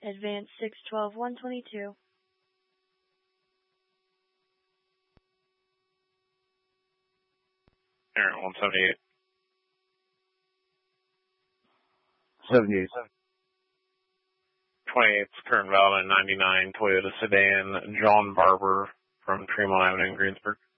Advance 612-122. Aaron 178. 78. 28th, current valid 99 Toyota sedan, John Barber from Tremont Avenue in Greensburg.